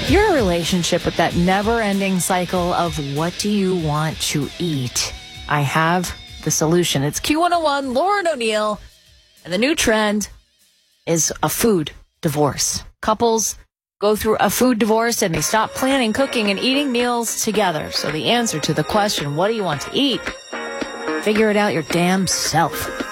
You're in a relationship with that never-ending cycle of what do you want to eat? I have the solution. It's Q101, Lauren O'Neill, and the new trend is a food divorce. Couples go through a food divorce and they stop planning, cooking, and eating meals together. So the answer to the question, what do you want to eat? Figure it out your damn self.